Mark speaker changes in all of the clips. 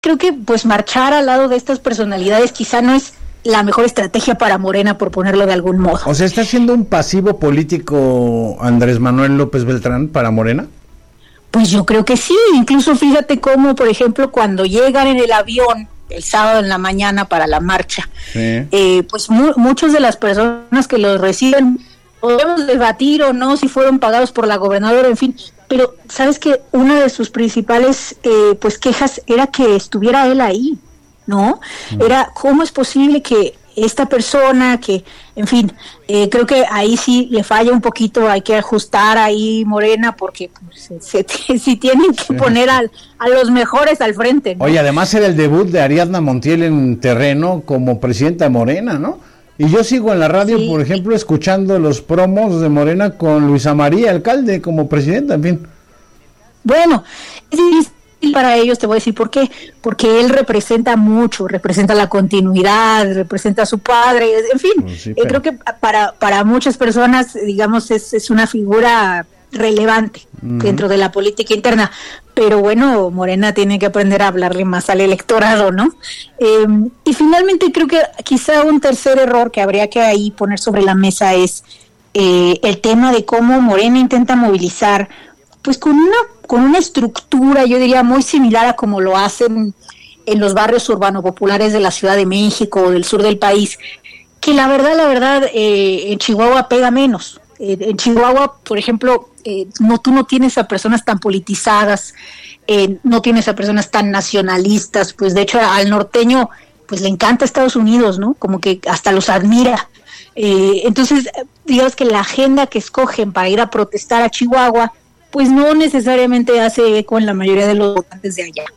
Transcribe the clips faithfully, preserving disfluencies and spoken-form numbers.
Speaker 1: creo que pues marchar al lado de estas personalidades quizá no es la mejor estrategia para Morena, por ponerlo de algún modo.
Speaker 2: O sea, ¿está siendo un pasivo político Andrés Manuel López Beltrán para Morena?
Speaker 1: Pues yo creo que sí, incluso fíjate cómo, por ejemplo, cuando llegan en el avión el sábado en la mañana para la marcha, sí. eh, pues mu- muchas de las personas que los reciben, podemos debatir o no si fueron pagados por la gobernadora, en fin, pero sabes que una de sus principales eh, pues quejas era que estuviera él ahí, ¿no? Mm. Era cómo es posible que esta persona que, en fin, eh, creo que ahí sí le falla un poquito, hay que ajustar ahí Morena, porque pues, se, se, si tienen que poner al, a los mejores al frente, ¿no?
Speaker 2: Oye, además era el debut de Ariadna Montiel en terreno como presidenta de Morena, ¿no? Y yo sigo en la radio, sí, por ejemplo, escuchando los promos de Morena con Luisa María, alcalde, como presidenta, en fin.
Speaker 1: Bueno, es difícil para ellos, te voy a decir por qué, porque él representa mucho, representa la continuidad, representa a su padre, en fin, pues sí, pero... eh, creo que para para muchas personas, digamos, es, es una figura relevante uh-huh. dentro de la política interna, pero bueno, Morena tiene que aprender a hablarle más al electorado, ¿no? Eh, y finalmente creo que quizá un tercer error que habría que ahí poner sobre la mesa es eh, el tema de cómo Morena intenta movilizar, pues con una con una estructura, yo diría, muy similar a como lo hacen en los barrios urbano populares de la Ciudad de México o del sur del país, que la verdad, la verdad, eh, en Chihuahua pega menos. Eh, en Chihuahua, por ejemplo, eh, no tú no tienes a personas tan politizadas, eh, no tienes a personas tan nacionalistas, pues de hecho al norteño pues le encanta Estados Unidos, ¿no? Como que hasta los admira. Eh, entonces, digamos que la agenda que escogen para ir a protestar a Chihuahua pues no necesariamente hace eco en la mayoría de los votantes de allá.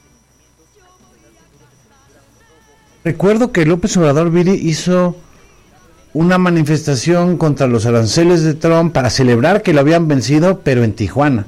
Speaker 2: Recuerdo que López Obrador, Viri, hizo una manifestación contra los aranceles de Trump para celebrar que lo habían vencido, pero en Tijuana.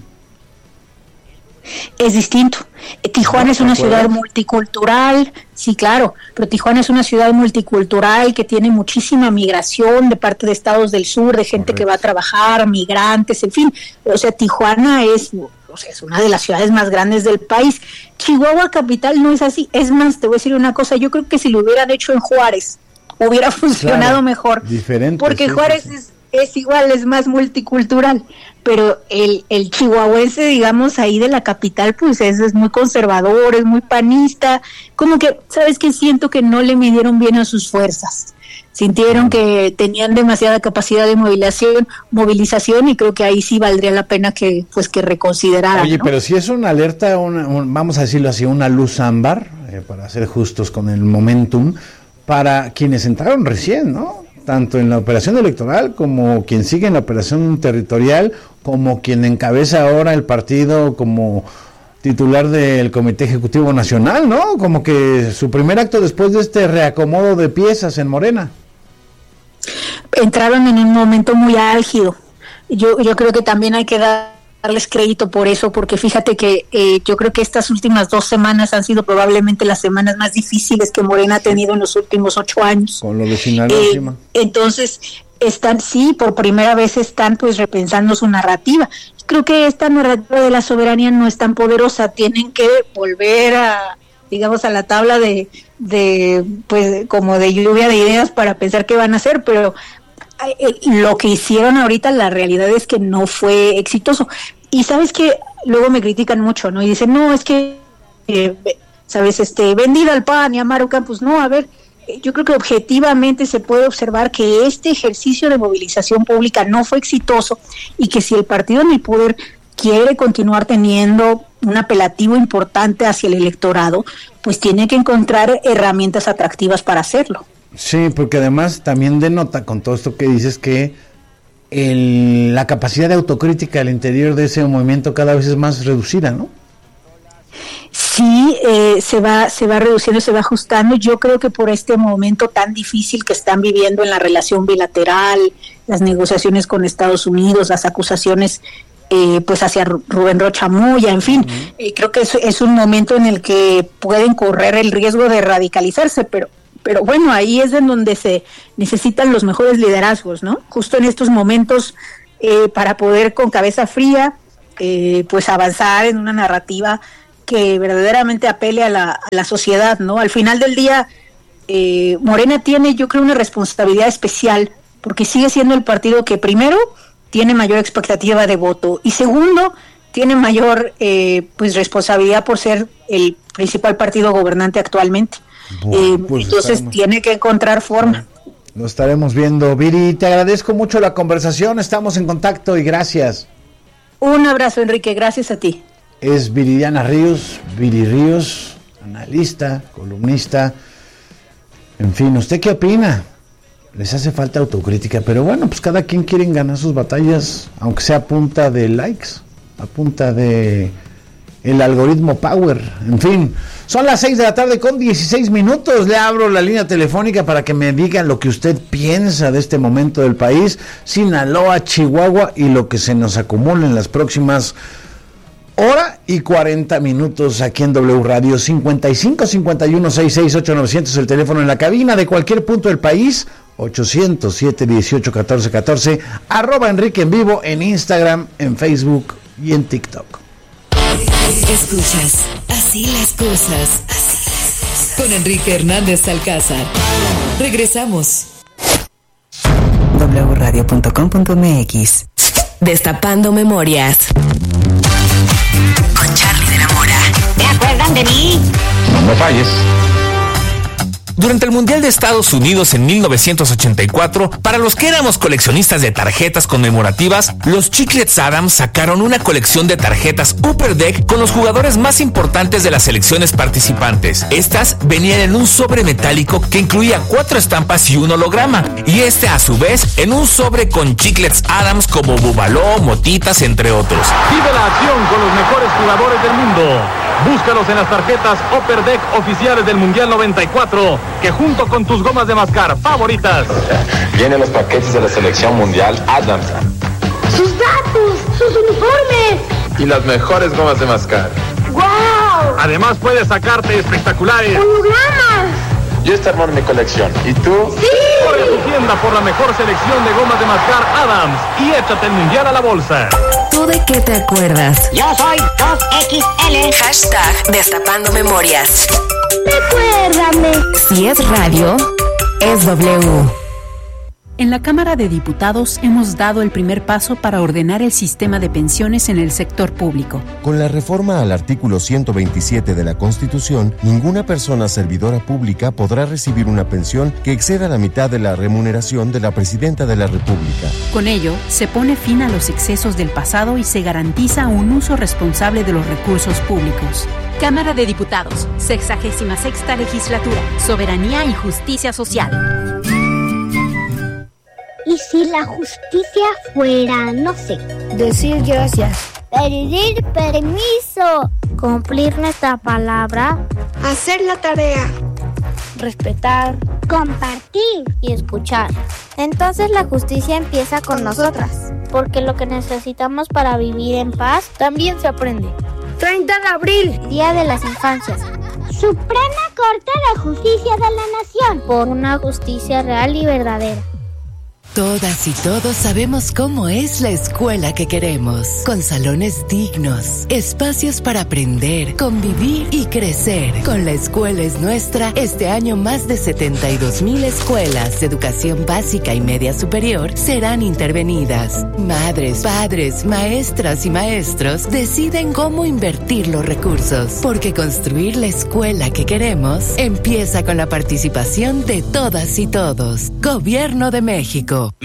Speaker 1: Es distinto. Tijuana ¿No, es una ciudad multicultural, sí, claro, pero Tijuana es una ciudad multicultural que tiene muchísima migración de parte de estados del sur, de gente Correcto. Que va a trabajar, migrantes, en fin. O sea, Tijuana es, o sea, es una de las ciudades más grandes del país. Chihuahua capital no es así. Es más, te voy a decir una cosa, yo creo que si lo hubieran hecho en Juárez, hubiera funcionado claro, mejor.
Speaker 2: Diferente.
Speaker 1: Porque
Speaker 2: sí,
Speaker 1: Juárez
Speaker 2: sí.
Speaker 1: es es igual, es más multicultural, pero el, el chihuahuense, digamos, ahí de la capital, pues es, es muy conservador, es muy panista, como que, ¿sabes qué? Siento que no le midieron bien a sus fuerzas, sintieron que tenían demasiada capacidad de movilización, movilización y creo que ahí sí valdría la pena que, pues, que reconsideraran.
Speaker 2: Oye,
Speaker 1: ¿no?
Speaker 2: pero si es una alerta, una, un, vamos a decirlo así, una luz ámbar, eh, para ser justos con el momentum, para quienes entraron recién, ¿no? Tanto en la operación electoral como quien sigue en la operación territorial, como quien encabeza ahora el partido como titular del Comité Ejecutivo Nacional, ¿no? Como que su primer acto después de este reacomodo de piezas en Morena.
Speaker 1: Entraron en un momento muy álgido. Yo, yo creo que también hay que dar darles crédito por eso, porque fíjate que eh, yo creo que estas últimas dos semanas han sido probablemente las semanas más difíciles que Morena ha tenido en los últimos ocho años.
Speaker 2: Con lo de Sinaloa
Speaker 1: eh,
Speaker 2: encima.
Speaker 1: Entonces, están, sí, por primera vez están pues repensando su narrativa. Creo que esta narrativa de la soberanía no es tan poderosa, tienen que volver a, digamos, a la tabla de, de pues, como de lluvia de ideas para pensar qué van a hacer, pero lo que hicieron ahorita, la realidad es que no fue exitoso. Y sabes que luego me critican mucho, ¿no? Y dicen, no, es que, eh, sabes, este, vendida al P A N y a Maru Campos. No, a ver, yo creo que objetivamente se puede observar que este ejercicio de movilización pública no fue exitoso y que si el partido en el poder quiere continuar teniendo un apelativo importante hacia el electorado, pues tiene que encontrar herramientas atractivas para hacerlo.
Speaker 2: Sí, porque además también denota con todo esto que dices que el, la capacidad de autocrítica al interior de ese movimiento cada vez es más reducida, ¿no?
Speaker 1: Sí, eh, se va se va reduciendo, se va ajustando. Yo creo que por este momento tan difícil que están viviendo en la relación bilateral, las negociaciones con Estados Unidos, las acusaciones eh, pues hacia Rubén Rocha Moya, en fin, uh-huh. eh, creo que es, es un momento en el que pueden correr el riesgo de radicalizarse, pero Pero bueno, ahí es en donde se necesitan los mejores liderazgos, ¿no? Justo en estos momentos, eh, para poder con cabeza fría, eh, pues avanzar en una narrativa que verdaderamente apele a la, a la sociedad, ¿no? Al final del día, eh, Morena tiene, yo creo, una responsabilidad especial, porque sigue siendo el partido que primero tiene mayor expectativa de voto y segundo tiene mayor eh, pues responsabilidad por ser el principal partido gobernante actualmente. Bueno, eh, pues entonces estaremos, tiene que encontrar forma.
Speaker 2: Lo estaremos viendo. Viri, te agradezco mucho la conversación, estamos en contacto y gracias.
Speaker 1: Un abrazo, Enrique, gracias a ti.
Speaker 2: Es Viridiana Ríos, Viri Ríos, analista, columnista, en fin, ¿usted qué opina? Les hace falta autocrítica, pero bueno, pues cada quien quiere ganar sus batallas, aunque sea a punta de likes, a punta de el algoritmo Power, en fin. Son las seis de la tarde con dieciséis minutos, le abro la línea telefónica para que me digan lo que usted piensa de este momento del país, Sinaloa, Chihuahua y lo que se nos acumula en las próximas hora y cuarenta minutos aquí en W Radio. Cincuenta y cinco, cincuenta y uno, sesenta y seis, ocho novecientos el teléfono en la cabina de cualquier punto del país, ochocientos siete, dieciocho, catorce, catorce, arroba Enrique en vivo en Instagram, en Facebook y en TikTok.
Speaker 3: Escuchas Así las cosas con Enrique Hernández Alcázar. Regresamos.
Speaker 4: doble u radio punto com punto eme equis.
Speaker 3: Destapando memorias.
Speaker 4: Con Charlie de la Mora.
Speaker 5: ¿Te acuerdan de mí?
Speaker 6: No me falles. Durante el Mundial de Estados Unidos en mil novecientos ochenta y cuatro, para los que éramos coleccionistas de tarjetas conmemorativas, los Chiclets Adams sacaron una colección de tarjetas Upper Deck con los jugadores más importantes de las selecciones participantes. Estas venían en un sobre metálico que incluía cuatro estampas y un holograma, y este a su vez en un sobre con Chiclets Adams como Bubaló, Motitas, entre otros.
Speaker 7: Vive la acción con los mejores jugadores del mundo. Búscalos en las tarjetas Upper Deck oficiales del Mundial noventa y cuatro, que junto con tus gomas de mascar favoritas
Speaker 8: vienen los paquetes de la selección mundial Adams,
Speaker 5: sus datos, sus uniformes
Speaker 8: y las mejores gomas de mascar.
Speaker 5: ¡Wow!
Speaker 7: Además puedes sacarte espectaculares
Speaker 5: hologramas.
Speaker 8: Yo esta armó mi colección. ¿Y tú?
Speaker 5: ¡Sí!
Speaker 7: Corre a tu tienda por la mejor selección de gomas de mascar Adams y échate el Mundial a la bolsa.
Speaker 3: ¿Tú de qué te acuerdas?
Speaker 5: Yo soy dos equis ele.
Speaker 3: Hashtag Destapando Memorias.
Speaker 5: Recuérdame.
Speaker 3: Si es radio, es W.
Speaker 9: En la Cámara de Diputados hemos dado el primer paso para ordenar el sistema de pensiones en el sector público.
Speaker 10: Con la reforma al artículo ciento veintisiete de la Constitución, ninguna persona servidora pública podrá recibir una pensión que exceda la mitad de la remuneración de la Presidenta de la República.
Speaker 9: Con ello, se pone fin a los excesos del pasado y se garantiza un uso responsable de los recursos públicos. Cámara de Diputados, sexagésima sexta legislatura, Soberanía y Justicia Social.
Speaker 11: ¿Y si la justicia fuera, no sé,
Speaker 12: decir gracias,
Speaker 11: pedir permiso, cumplir nuestra palabra,
Speaker 12: hacer la tarea,
Speaker 11: respetar, compartir y escuchar? Entonces la justicia empieza con nosotras, porque lo que necesitamos para vivir en paz también se aprende.
Speaker 12: treinta de abril,
Speaker 11: Día de las Infancias. Suprema Corte de Justicia de la Nación, por una justicia real y verdadera.
Speaker 3: Todas y todos sabemos cómo es la escuela que queremos, con salones dignos, espacios para aprender, convivir y crecer. Con La Escuela es Nuestra, este año más de setenta y dos mil escuelas de educación básica y media superior serán intervenidas. Madres, padres, maestras y maestros deciden cómo invertir los recursos, porque construir la escuela que queremos empieza con la participación de todas y todos. Gobierno de México.